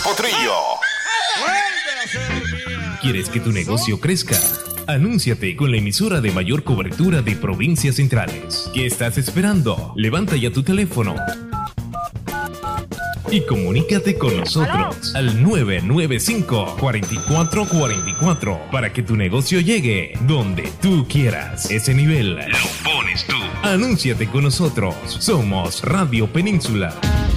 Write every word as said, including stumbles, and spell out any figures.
Potrillo. ¿Quieres que tu negocio crezca? Anúnciate con la emisora de mayor cobertura de provincias centrales. ¿Qué estás esperando? Levanta ya tu teléfono y comunícate con nosotros al nueve nueve cinco, cuatro cuatro cuatro cuatro para que tu negocio llegue donde tú quieras. Ese nivel lo pones tú. Anúnciate con nosotros. Somos Radio Península.